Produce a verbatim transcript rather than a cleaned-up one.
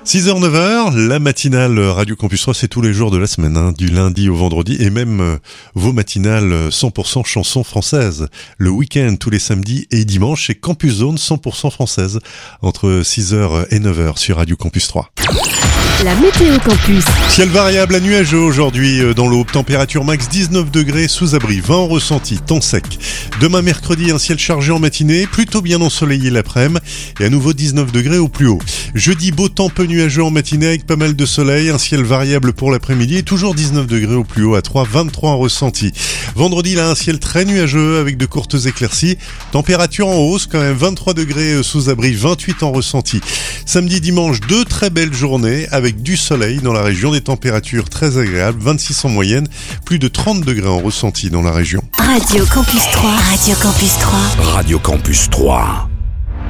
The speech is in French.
six heures neuf heures, la matinale Radio Campus trois, c'est tous les jours de la semaine, hein, du lundi au vendredi, et même euh, vos matinales cent pour cent chansons françaises. Le week-end, tous les samedis et dimanches, c'est Campus Zone cent pour cent française, entre six heures et neuf heures sur Radio Campus trois. La météo campus. Ciel variable à nuageux aujourd'hui dans l'Aube, température max dix-neuf degrés sous abri, vingt en ressenti, temps sec. Demain mercredi, un ciel chargé en matinée, plutôt bien ensoleillé l'après-midi et à nouveau dix-neuf degrés au plus haut. Jeudi, beau temps peu nuageux en matinée avec pas mal de soleil, un ciel variable pour l'après-midi et toujours dix-neuf degrés au plus haut à trois, vingt-trois en ressenti. Vendredi, là, un ciel très nuageux avec de courtes éclaircies, température en hausse quand même, vingt-trois degrés sous abri, vingt-huit en ressenti. Samedi, dimanche, deux très belles journées avec du soleil dans la région, des températures très agréables, vingt-six en moyenne, plus de trente degrés en ressenti dans la région. Radio Campus trois. Radio Campus trois. Radio Campus trois.